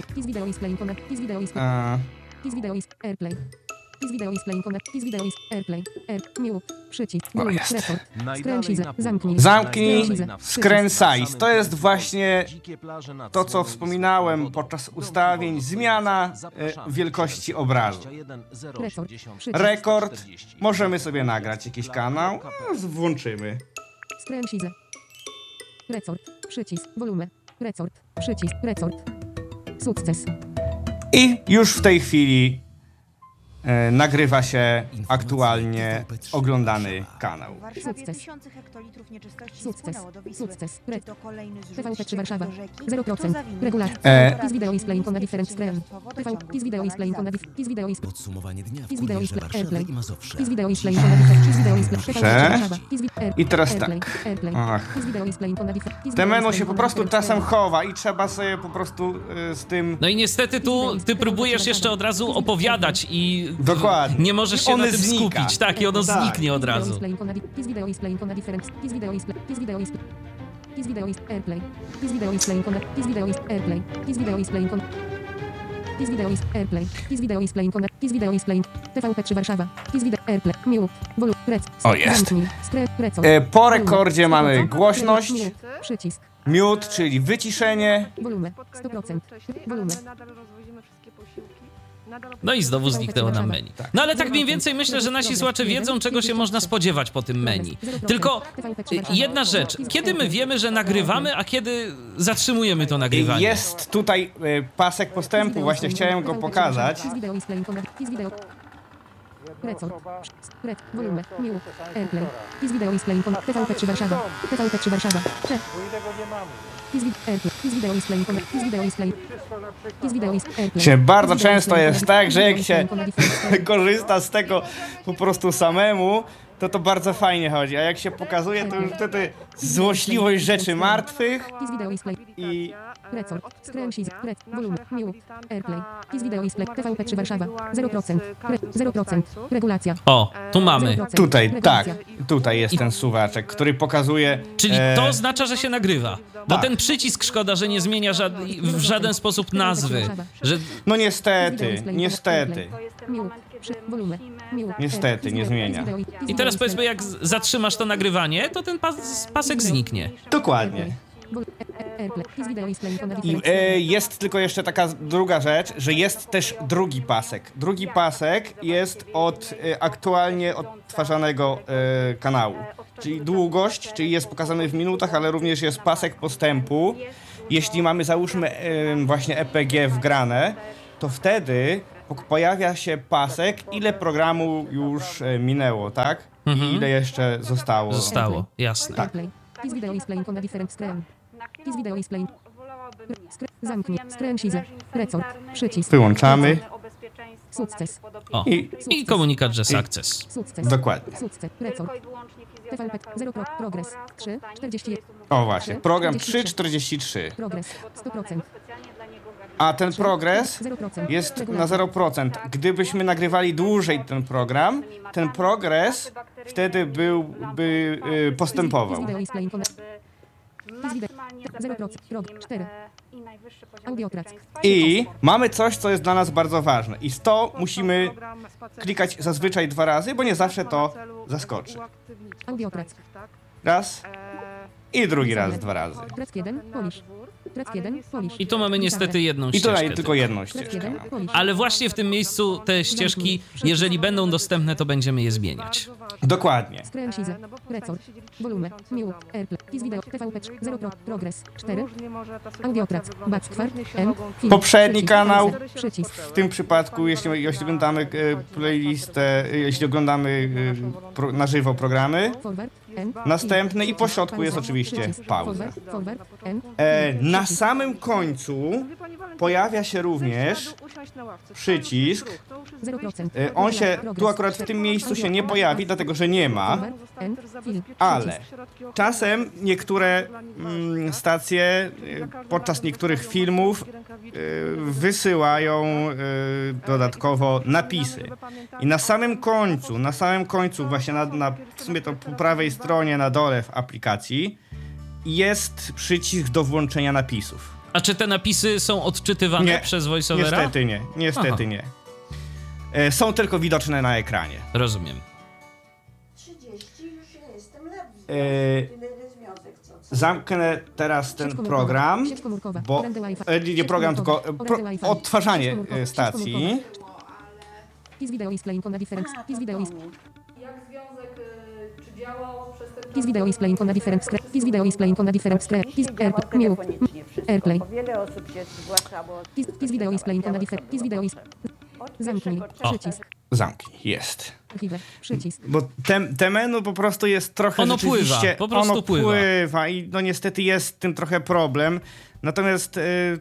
Zamknij, skręcaj. To jest właśnie to, co wspominałem podczas ustawień. Zmiana wielkości obrazu. Rekord. Możemy sobie nagrać jakiś kanał. Włączymy.
Skręcizę. Rekord. Przycisk. Wolumę. Rekord. Przycisk. Rekord. Sukces.
I już w tej chwili nagrywa się aktualnie oglądany kanał.
Sukces. Sukces. Sukces. TVP3 Warszawa. 0%. Regulacja. This video is playing on a different screen. This video is playing on a different screen.
Podsumowanie dnia w
This video is
kurierze Warszawy i Mazowsza.
This video is playing on a different. This video is
Dobrze. I teraz tak. Ach. Te menu się po prostu czasem chowa i trzeba sobie po prostu z tym...
No i niestety tu ty próbujesz jeszcze od razu opowiadać i
Dokładnie.
nie możesz się na tym skupić. Tak, i ono zniknie od razu.
This video is playing on a different. This video is airplay. This video is playing on. This video is airplay. This video is playing on. This video is airplay. This video is playing on. This video is playing. TVP3 Warszawa. This video airplay. Mute. Volume.
O, jest. Po rekordzie mamy głośność,
Przycisk.
mute, czyli wyciszenie.
Volume. 100%. Volume.
No i znowu zniknęło nam menu. No ale tak mniej więcej myślę, że nasi słuchacze wiedzą, czego się można spodziewać po tym menu. Tylko jedna rzecz, kiedy my wiemy, że nagrywamy, a kiedy zatrzymujemy to nagrywanie?
Jest tutaj pasek postępu, właśnie chciałem go pokazać.
Volume. Mute. Airplay. This video is playing on. TVP3 Warszawa. TVP3 Warszawa.
Bardzo często jest tak, że jak się korzysta z tego po prostu samemu, to bardzo fajnie chodzi, a jak się pokazuje, to już wtedy złośliwość rzeczy martwych i...
Regulacja.
O, tu mamy.
Tutaj, tak. Tutaj jest ten suwaczek, który pokazuje...
Czyli to oznacza, że się nagrywa. Bo ten przycisk szkoda, że nie zmienia w żaden sposób nazwy. Że...
No niestety, niestety.
Wolumen. Mił.
Niestety, nie zmienia.
I teraz powiedzmy, jak zatrzymasz to nagrywanie, to ten pasek zniknie.
Dokładnie. I jest tylko jeszcze taka druga rzecz, że jest też drugi pasek. Drugi pasek jest od aktualnie odtwarzanego kanału. Czyli długość, czyli jest pokazany w minutach, ale również jest pasek postępu. Jeśli mamy, załóżmy, właśnie EPG wgrane, to wtedy pojawia się pasek, ile programu już minęło, tak? I ile jeszcze zostało.
Zostało, jasne.
Tak.
This video is playing on a different screen. This video is playing. Zamknij. Screen size. Record. Przycisk.
Wyłączamy.
Sukces.
O, i komunikat, że sukces.
Sukces.
Dokładnie.
Sukces. Record. TVP 0 progres 3 40.
O właśnie, program 3.43.
Progres 100%.
A ten progres
0%.
jest na 0%. Gdybyśmy nagrywali dłużej ten progres wtedy byłby postępował.
This video is playing on a 0%. Prog 4. Audiotrack.
I mamy coś, co jest dla nas bardzo ważne. I to musimy klikać zazwyczaj 2 razy, bo nie zawsze to zaskoczy.
Audiotrack.
Raz i drugi raz 2 razy.
Track 1. Polish. Track 1. Polish.
I tu mamy niestety jedną
I
ścieżkę.
tutaj tylko jedną
Track
ścieżkę
1.
mam.
Polish.
Ale właśnie w tym miejscu te ścieżki, jeżeli będą dostępne, to będziemy je zmieniać.
Dokładnie.
Screen size. Record. Volume. Mił. Airplay. This video. TVP 0 progress 4. Audiotrack. Backward. M. Film.
Poprzedni
Przycisk.
kanał.
Przycisk.
W tym przypadku, jeśli oglądamy playlistę, jeśli oglądamy na żywo programy,
Forward. N.
następny i po środku jest oczywiście
Przycisk.
pauza.
Forward. N.
Na samym końcu pojawia się również przycisk.
0%.
On się tu akurat w tym miejscu się nie pojawi, dlatego że nie ma,
Forward. N. Film.
ale czasem niektóre stacje podczas niektórych filmów wysyłają dodatkowo napisy. I na samym końcu właśnie w sumie to po prawej stronie na dole w aplikacji jest przycisk do włączenia napisów.
A czy te napisy są odczytywane
Nie,
przez voiceovera?
Niestety nie, niestety nie. Są tylko widoczne na ekranie.
Rozumiem.
30 już ja jestem lepszy. Tyle związek, co.
Zamknę teraz ten
Sieć komórkowa.
program,
Sieć komórkowa.
bo
Orędy Wi-Fi.
nie
Sieć
program, tylko
komórkowa. Orędy Wi-Fi.
odtwarzanie
Sieć komórkowa.
stacji.
Sieć This video is playing on a different. This video is.
Jak związek, czy działał przez ten
This video is playing on a different screen. This video is playing on a different screen. This airplay. Mił. Airplay.
Wiele osób się zgłasza, bo
This video is playing on a different. This video is. Zamknij. Przycisk.
Zamknij, jest.
Archiwę. Przycisk.
Bo te menu po prostu jest trochę
Ono
rzeczywiście...
pływa, po prostu
ono
pływa.
I no niestety jest z tym trochę problem. Natomiast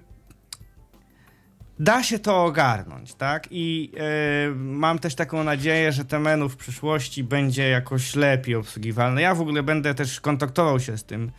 da się to ogarnąć, tak? I mam też taką nadzieję, że te menu w przyszłości będzie jakoś lepiej obsługiwalne. Ja w ogóle będę też kontaktował się z tym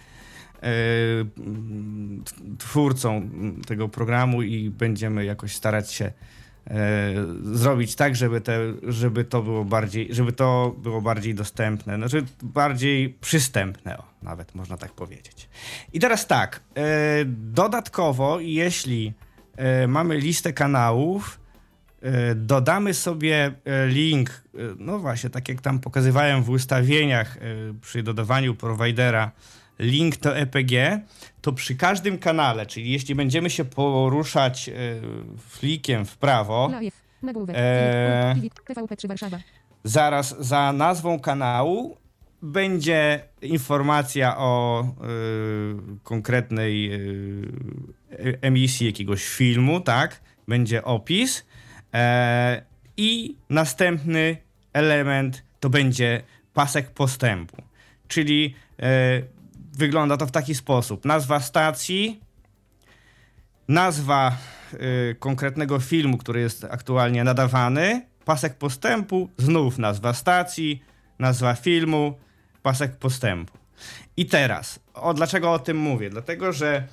twórcą tego programu i będziemy jakoś starać się zrobić tak, żeby to było bardziej dostępne, znaczy bardziej przystępne, nawet można tak powiedzieć. I teraz tak, dodatkowo, jeśli mamy listę kanałów, dodamy sobie link, no właśnie, tak jak tam pokazywałem w ustawieniach przy dodawaniu prowajdera, link do EPG, to przy każdym kanale, czyli jeśli będziemy się poruszać flikiem w prawo,
Live. Nagłówek. TVP3 Warszawa.
zaraz za nazwą kanału będzie informacja o konkretnej emisji jakiegoś filmu, tak? Będzie opis i następny element to będzie pasek postępu, czyli wygląda to w taki sposób. Nazwa stacji, nazwa konkretnego filmu, który jest aktualnie nadawany, pasek postępu, znów nazwa stacji, nazwa filmu, pasek postępu. I teraz, dlaczego o tym mówię? Dlatego, że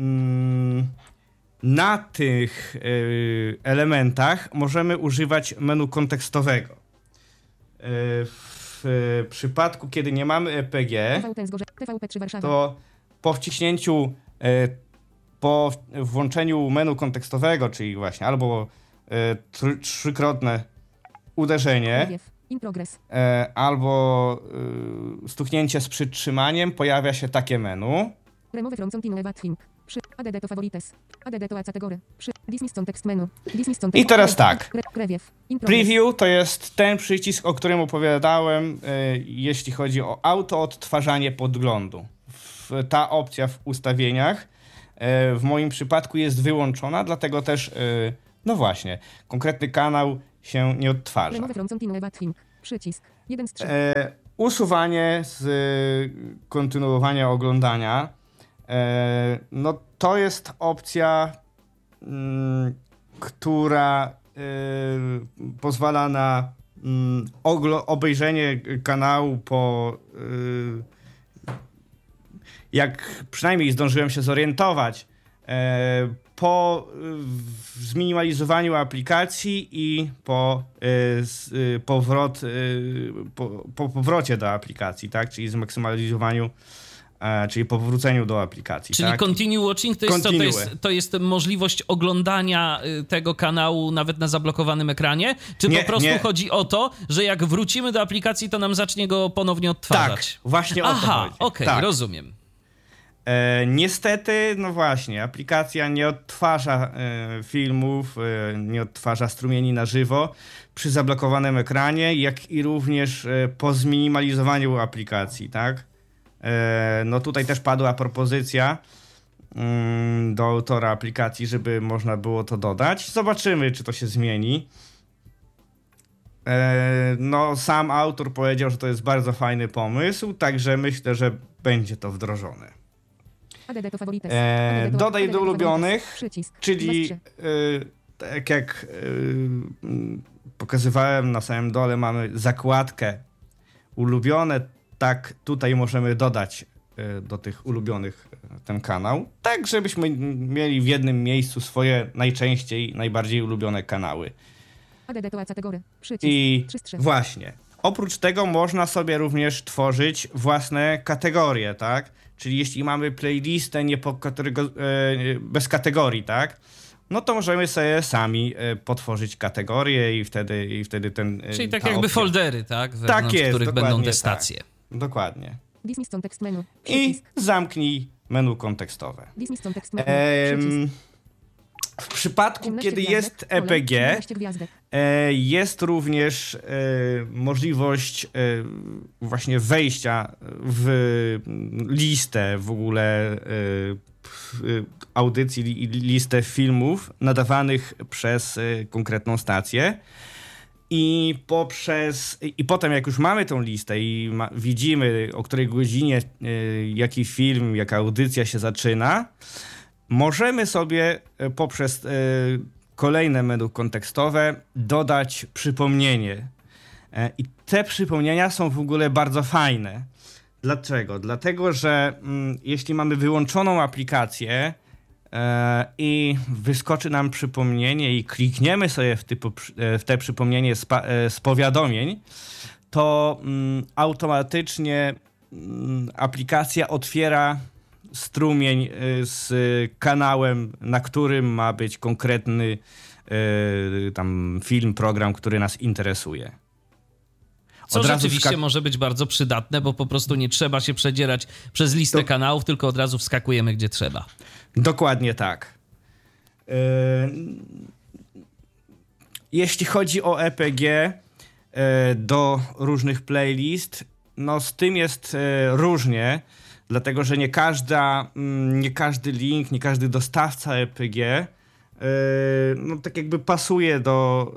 na tych elementach możemy używać menu kontekstowego. W przypadku, kiedy nie mamy EPG,
TVP3 Warszawa.
to po wciśnięciu, po włączeniu menu kontekstowego, czyli właśnie albo trzykrotne uderzenie
Preview. In progress.
albo stuknięcie z przytrzymaniem, pojawia się takie menu.
Remove from continue thing. Add to favorites. Add to a category. Dismiss context menu. Dismiss context.
I teraz tak.
Preview. In progress.
Preview to jest ten przycisk, o którym opowiadałem, jeśli chodzi o auto-odtwarzanie podglądu. Ta opcja w ustawieniach w moim przypadku jest wyłączona, dlatego też, no właśnie, konkretny kanał się nie odtwarza.
Remove from continue thing. Przycisk. 1 z 3.
Usuwanie z kontynuowania oglądania. No to jest opcja, która pozwala na obejrzenie kanału po jak przynajmniej zdążyłem się zorientować, po zminimalizowaniu aplikacji i po powrocie do aplikacji, tak? Czyli zmaksymalizowaniu, czyli po powróceniu do aplikacji.
Czyli
tak?
continue watching to jest co? To jest możliwość oglądania tego kanału nawet na zablokowanym ekranie? Czy po prostu chodzi o to, że jak wrócimy do aplikacji, to nam zacznie go ponownie odtwarzać?
Tak, właśnie o to chodzi.
Aha, okej,
tak.
Rozumiem.
Niestety, no właśnie, aplikacja nie odtwarza filmów, nie odtwarza strumieni na żywo przy zablokowanym ekranie, jak i również po zminimalizowaniu aplikacji, tak? No tutaj też padła propozycja do autora aplikacji, żeby można było to dodać. Zobaczymy, czy to się zmieni. No sam autor powiedział, że to jest bardzo fajny pomysł, także myślę, że będzie to wdrożone. Dodaj do ulubionych, czyli tak jak pokazywałem na samym dole, mamy zakładkę ulubione, tak tutaj możemy dodać do tych ulubionych ten kanał, tak żebyśmy mieli w jednym miejscu swoje najczęściej, najbardziej ulubione kanały. I właśnie, oprócz tego można sobie również tworzyć własne kategorie, tak? Czyli jeśli mamy playlistę bez kategorii, tak? No to możemy sobie sami potworzyć kategorie i wtedy ten.
Czyli tak jakby foldery, tak?
Tak jest,
w których będą te stacje.
Tak. Dokładnie.
Dismiss context menu.
I zamknij menu kontekstowe.
Dismiss context menu.
W przypadku, kiedy jest EPG, jest również możliwość właśnie wejścia w listę w ogóle audycji i listę filmów nadawanych przez konkretną stację. I potem jak już mamy tą listę i widzimy, o której godzinie jaki film, jaka audycja się zaczyna, możemy sobie poprzez kolejne menu kontekstowe dodać przypomnienie. I te przypomnienia są w ogóle bardzo fajne. Dlaczego? Dlatego, że jeśli mamy wyłączoną aplikację i wyskoczy nam przypomnienie i klikniemy sobie w te przypomnienie z powiadomień, to automatycznie aplikacja otwiera strumień z kanałem, na którym ma być konkretny tam film, program, który nas interesuje.
Co rzeczywiście może być bardzo przydatne, bo po prostu nie trzeba się przedzierać przez listę kanałów, tylko od razu wskakujemy gdzie trzeba.
Dokładnie tak. Jeśli chodzi o EPG do różnych playlist, no z tym jest różnie, dlatego że nie każdy link, nie każdy dostawca EPG no tak jakby pasuje do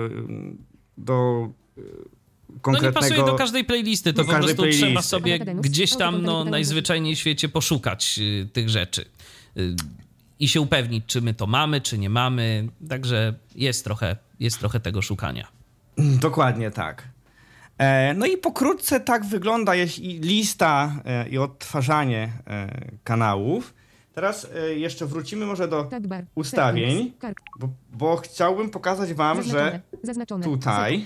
konkretnego...
No nie pasuje do każdej playlisty, to po prostu trzeba sobie gdzieś tam najzwyczajniej w świecie poszukać tych rzeczy i się upewnić, czy my to mamy, czy nie mamy, także jest trochę tego szukania.
Dokładnie tak. No i pokrótce tak wygląda lista i odtwarzanie kanałów. Teraz jeszcze wrócimy może do ustawień, bo chciałbym pokazać wam, że tutaj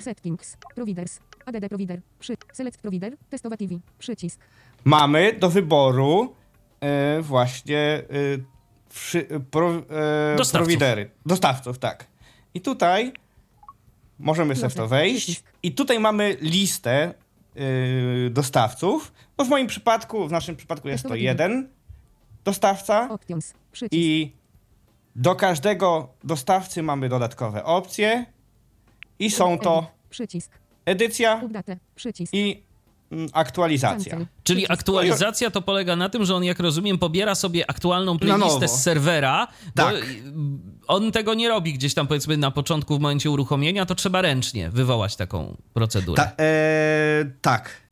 mamy do wyboru właśnie dostawców, tak. I tutaj możemy sobie w to
Losy.
wejść
Przycisk.
i tutaj mamy listę dostawców. No w naszym przypadku jest to
Testowy
jeden dostawca
Options. Przycisk.
i do każdego dostawcy mamy dodatkowe opcje i są to
Edit. Przycisk.
edycja
Update. Przycisk.
i aktualizacja.
Cancel.
Czyli
Przycisk.
aktualizacja to polega na tym, że on, jak rozumiem, pobiera sobie aktualną
Na
playlistę
nowo.
z serwera. Bo
Tak.
on tego nie robi gdzieś tam, powiedzmy, na początku, w momencie uruchomienia, to trzeba ręcznie wywołać taką procedurę.
Tak.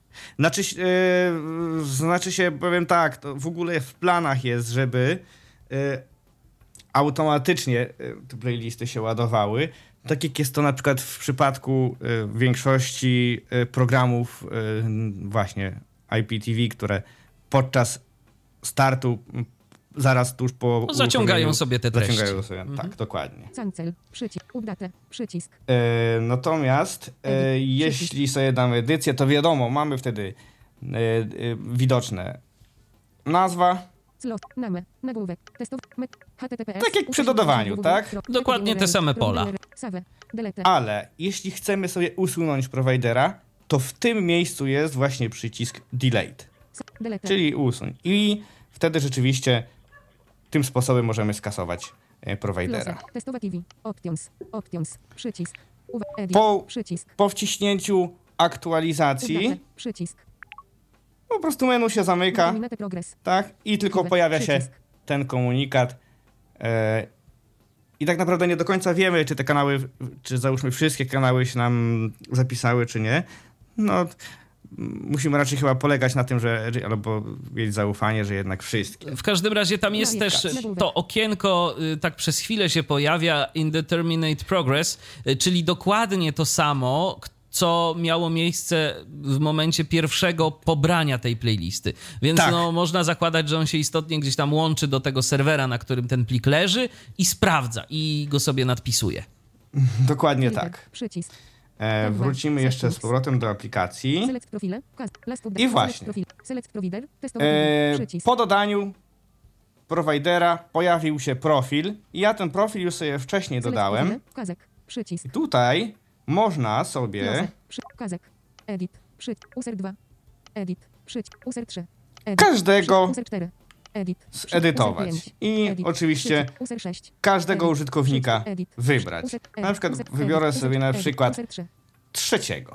Znaczy się, powiem tak, to w ogóle w planach jest, żeby automatycznie te playlisty się ładowały. Tak jak jest to na przykład w przypadku większości programów właśnie IPTV, które podczas startu, zaraz tuż po
Zaciągają
uruchomieniu
sobie te treści.
Zaciągają sobie, tak, dokładnie.
Cancel. Przycisk. Update. Przycisk.
Natomiast jeśli sobie damy edycję, to wiadomo, mamy wtedy widoczne nazwa,
Slot. Name. Nagłówek. Testowy. HTTPS.
Tak jak przy dodawaniu, tak?
Dokładnie te same pola.
Save. Delete.
ale jeśli chcemy sobie usunąć prowajdera, to w tym miejscu jest właśnie przycisk delete,
Delete.
czyli usuń. I wtedy rzeczywiście tym sposobem możemy skasować prowajdera.
Losy. Testowe TV. Options. Options. Przycisk. Edit.
Po-
Przycisk.
Po wciśnięciu aktualizacji
Update. Przycisk.
po prostu menu się zamyka,
Minute progress.
tak? I tylko
Aktywe.
pojawia się
Przycisk.
ten komunikat. I tak naprawdę nie do końca wiemy, czy te kanały, czy załóżmy wszystkie kanały się nam zapisały, czy nie. No, musimy raczej chyba polegać na tym, albo mieć zaufanie, że jednak wszystkie.
W każdym razie tam jest też to okienko, tak przez chwilę się pojawia, Indeterminate Progress, czyli dokładnie to samo, co miało miejsce w momencie pierwszego pobrania tej playlisty. Więc
Tak.
no, można zakładać, że on się istotnie gdzieś tam łączy do tego serwera, na którym ten plik leży i sprawdza i go sobie nadpisuje.
Dokładnie
Filter.
tak.
Przycisk.
Wrócimy jeszcze z powrotem do aplikacji.
Select profile. Last update.
I właśnie.
Select provider. Testowy TV. Przycisk.
Po dodaniu prowajdera pojawił się profil i ja ten profil już sobie wcześniej
Select
dodałem.
profile. Kazek. Przycisk.
I tutaj można sobie
Losy. Kazek. Edit. User 2. Edit. User 3. Edit.
każdego
User 4. Edit.
zedytować.
User 5.
I
Edit.
oczywiście
User 6.
każdego
Edit.
użytkownika
Edit.
wybrać. Na przykład wybiorę sobie na przykład
User 3.
trzeciego.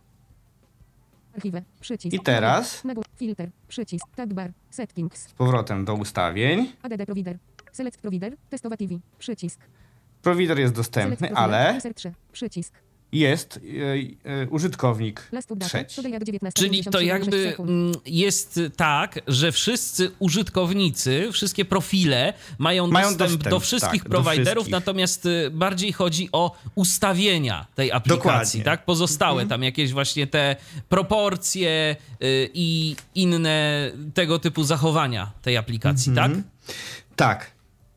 Archiwę. Przycisk.
I teraz
Filter. Przycisk. Tab bar. Settings.
z powrotem do ustawień.
ADD provider. Select provider. Testowa TV. Przycisk.
Prowider jest
Select
dostępny,
provider.
ale
User 3. Przycisk.
jest użytkownik
Last update.
trzeci.
Podaj jak 19.
Czyli to jakby jest tak, że wszyscy użytkownicy, wszystkie profile mają dostęp do wszystkich
tak, do
prowajderów,
wszystkich.
natomiast bardziej chodzi o ustawienia tej aplikacji,
Dokładnie.
tak? Pozostałe tam jakieś właśnie te proporcje i inne tego typu zachowania tej aplikacji, tak?
Tak.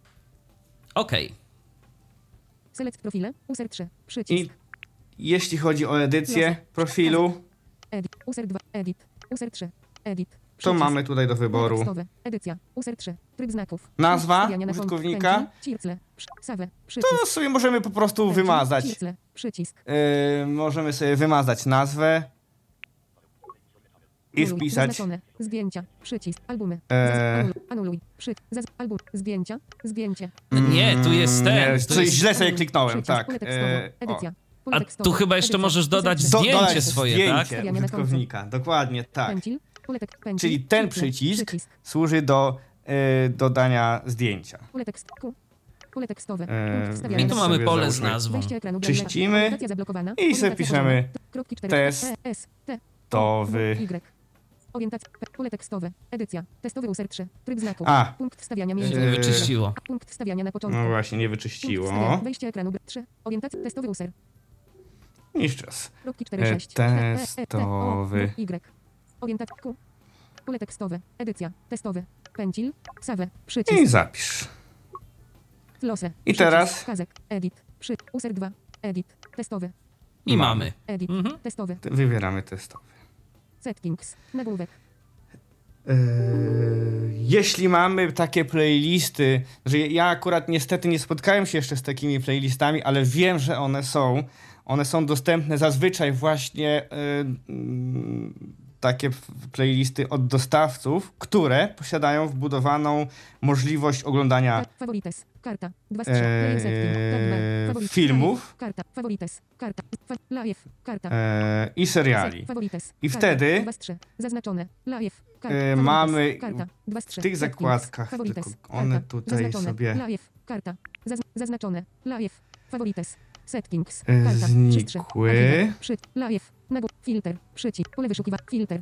Okej.
Select profile. User 3. Przycisk.
I jeśli chodzi o edycję profilu,
Edit. User 2. Edit. User 3. Edit.
to
Przycisk.
mamy tutaj do wyboru
Tekstowe. Edycja. User 3. Tryb znaków.
Nazwa
Wstawiania na kont.
użytkownika.
Pędzel. Circle. Save. Przycisk.
to sobie możemy po prostu
Pędzel.
wymazać.
Circle. Przycisk.
Możemy sobie wymazać nazwę i
Anuluj.
wpisać.
Zaznaczone. Zdjęcia. Przycisk. Albumy. Anuluj. Zdjęcia. Zdjęcie.
Nie, tu jest ten.
Nie,
tu
coś
jest...
źle sobie kliknąłem,
Przycisk.
tak.
Pole tekstowe. Edycja. Pole
A
tekstowe.
tu chyba jeszcze
Edycja.
możesz dodać
User 3.
zdjęcie
Dodać
swoje,
zdjęcie
Wstawiamy na
użytkownika. Dokładnie tak.
Pęcil. Pęcil.
Czyli ten
Circle.
przycisk służy do dodania zdjęcia.
Pole tekstowe. Punkt
I
wstawiania
tu
na
mamy
sobie
pole z
załóżmy
nazwą.
Wejście ekranu.
Czyścimy
Komunikacja zablokowana.
i sobie
Komunikacja
piszemy
pożądana. Kropki 4.
test.
S. T.
Towy.
Y. Orientacja. Pole tekstowe. Edycja. Testowy user 3. Tryb znaków.
A.
Punkt wstawiania
Nie
między.
wyczyściło.
Punkt wstawiania na początku.
No właśnie, nie
Punkt wstawiania.
wyczyściło.
Wejście ekranu. 3. Orientacja. Testowy user.
Jeszcze raz.
Kropki 4. 6.
Testowy.
Y. Orientacja. Q. Pole tekstowe. Edycja. Testowy. Pęcil. Save. Przycisk.
I zapisz.
Losy.
I
Przycisk.
teraz?
Kazek. Edit. User 2. Edit. Testowy.
I mamy.
Edit.
Mhm.
Testowy.
Wybieramy testowy.
Settings. Nagłówek.
Jeśli mamy takie playlisty, że ja akurat niestety nie spotkałem się jeszcze z takimi playlistami, ale wiem, że one są. One są dostępne zazwyczaj właśnie takie playlisty od dostawców, które posiadają wbudowaną możliwość oglądania
Favorites. Karta. 2 z 3. Player setting. Tab 2. Favorites.
filmów
Karta. Favorites. Karta. Live. Karta.
i seriali.
Favorites.
I
Karta.
wtedy
2 z 3. Zaznaczone. Live. Karta.
mamy
Karta. 2 z 3.
w tych zakładkach,
Favorites.
tylko one
Karta.
tutaj
Zaznaczone.
sobie
Live. Karta. Zaznaczone. Live. Favorites. Settings. Karta. 3 z 3.
znikły.
Live. Filtr. Przycisk. Pole wyszukiwania. Filtr.